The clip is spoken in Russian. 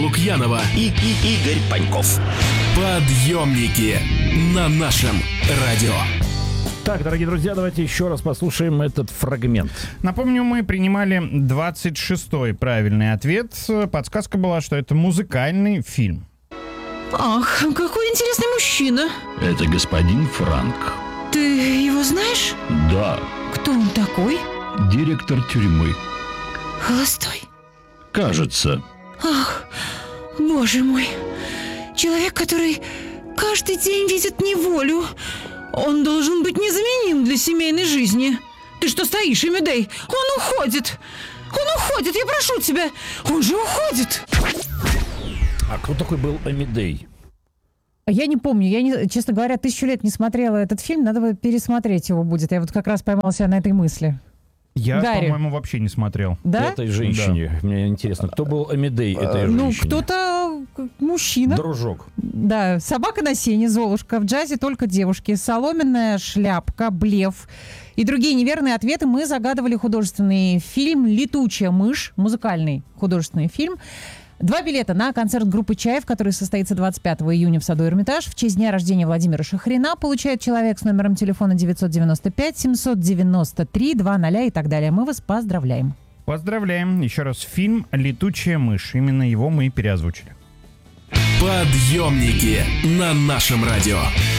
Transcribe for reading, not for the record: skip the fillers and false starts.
Лукьянова и Игорь Паньков. Подъемники на нашем радио. Так, дорогие друзья, давайте еще раз послушаем этот фрагмент. Напомню, мы принимали 26-й правильный ответ. Подсказка была, что это музыкальный фильм. Ах, какой интересный мужчина. Это господин Франк. Ты его знаешь? Да, Кто он такой? директор тюрьмы. Холостой. Кажется. Ах, боже мой. Человек, который каждый день видит неволю. Он должен быть незаменим для семейной жизни. Ты что стоишь, Эмидей? Он уходит. Он уходит, я прошу тебя. Он же уходит. А кто такой был Амедей? Я не помню, честно говоря, 1000 лет не смотрела этот фильм, надо бы пересмотреть его будет. Я вот как раз поймала себя на этой мысли. Я, Гарри. по-моему, вообще не смотрел. Да? Этой женщине. Да. Мне интересно, кто был Амедей этой женщине? Ну, кто-то мужчина. Дружок. Да, собака на сене, Золушка, в джазе только девушки, соломенная шляпка, блеф и другие неверные ответы. Мы загадывали художественный фильм «Летучая мышь», музыкальный художественный фильм. 2 билета на концерт группы «Чаев», который состоится 25 июня в саду «Эрмитаж» в честь дня рождения Владимира Шахрина. Получает человек с номером телефона 995-793-00 и так далее. Мы вас поздравляем. Поздравляем. Еще раз, фильм «Летучая мышь». Именно его мы и переозвучили. Подъемники на нашем радио.